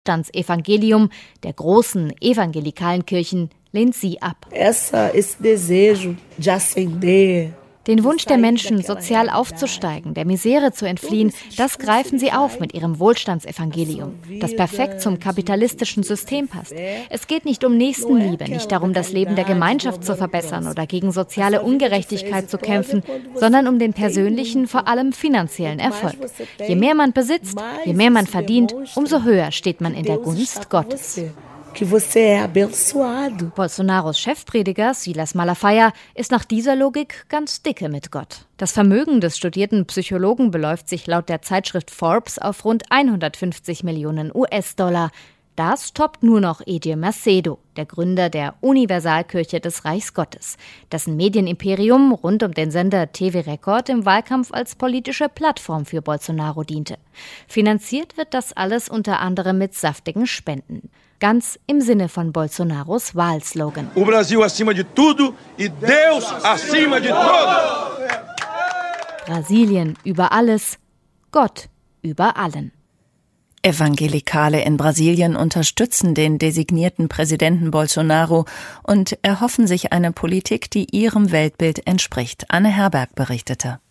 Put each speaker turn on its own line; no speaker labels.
Wohlstandsevangelium der großen evangelikalen Kirchen lehnt sie ab. Den Wunsch der Menschen, sozial aufzusteigen, der Misere zu entfliehen, das greifen sie auf mit ihrem Wohlstandsevangelium, das perfekt zum kapitalistischen System passt. Es geht nicht um Nächstenliebe, nicht darum, das Leben der Gemeinschaft zu verbessern oder gegen soziale Ungerechtigkeit zu kämpfen, sondern um den persönlichen, vor allem finanziellen Erfolg. Je mehr man besitzt, je mehr man verdient, umso höher steht man in der Gunst Gottes. Bolsonaros Chefprediger Silas Malafaia ist nach dieser Logik ganz dicke mit Gott. Das Vermögen des studierten Psychologen beläuft sich laut der Zeitschrift Forbes auf rund 150 Millionen US-Dollar. Das toppt nur noch Edir Macedo, der Gründer der Universalkirche des Reichs Gottes, dessen Medienimperium rund um den Sender TV Record im Wahlkampf als politische Plattform für Bolsonaro diente. Finanziert wird das alles unter anderem mit saftigen Spenden. Ganz im Sinne von Bolsonaros Wahlslogan.
O Brasil acima de tudo e Deus acima de tudo.
Brasilien über alles, Gott über allen.
Evangelikale in Brasilien unterstützen den designierten Präsidenten Bolsonaro und erhoffen sich eine Politik, die ihrem Weltbild entspricht. Anne Herberg berichtete.